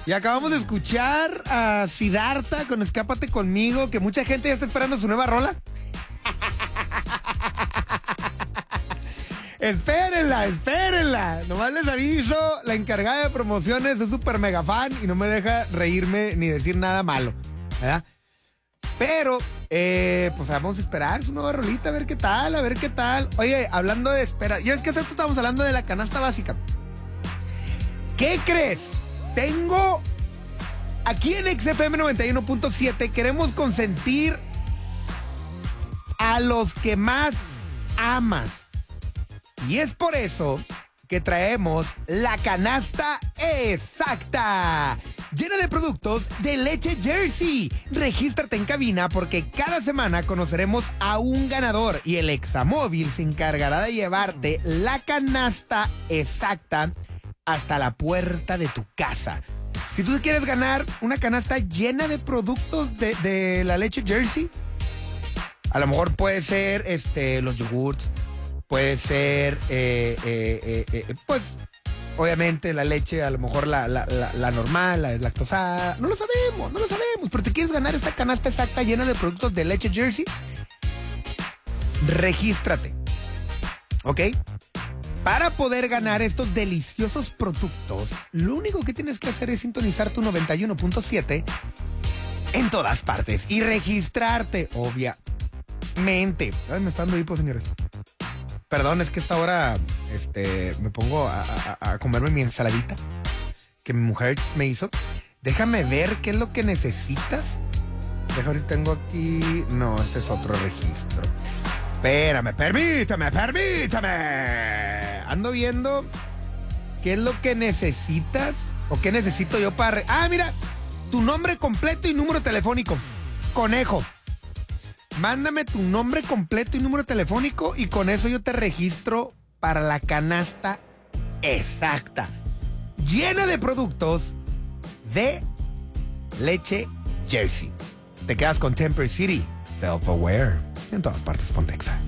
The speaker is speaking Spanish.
Y acabamos de escuchar a Siddhartha con Escápate Conmigo, que mucha gente ya está esperando su nueva rola. Espérenla. Nomás les aviso, la encargada de promociones es súper mega fan y no me deja reírme ni decir nada malo, ¿verdad? Pero, pues vamos a esperar su nueva rolita, a ver qué tal. Oye, hablando de esperar, ya ves que hace rato estamos hablando de la canasta básica. ¿Qué crees? Tengo aquí en XFM 91.7, queremos consentir a los que más amas. Y es por eso que traemos la canasta exacta, llena de productos de leche Jersey. Regístrate en cabina porque cada semana conoceremos a un ganador y el Examóvil se encargará de llevarte la canasta exacta hasta la puerta de tu casa. Si tú quieres ganar una canasta llena de productos de la leche Jersey, a lo mejor puede ser los yogurts, puede ser pues obviamente la leche, a lo mejor la normal, la deslactosada, no lo sabemos, pero te quieres ganar esta canasta exacta llena de productos de leche Jersey, regístrate, ¿ok? Para poder ganar estos deliciosos productos, lo único que tienes que hacer es sintonizar tu 91.7 en todas partes y registrarte, obviamente. Ay, me está dando hipo, señores. Perdón, es que esta hora me pongo a comerme mi ensaladita que mi mujer me hizo. Déjame ver qué es lo que necesitas. Ahorita tengo aquí... No, este es otro registro. Espérame, permítame. Ando viendo qué es lo que necesitas o qué necesito yo para... mira, tu nombre completo y número telefónico. Conejo. Mándame tu nombre completo y número telefónico y con eso yo te registro para la canasta exacta, llena de productos de leche Jersey. Te quedas con Temper City, Self-Aware. En todas partes, Pontexa.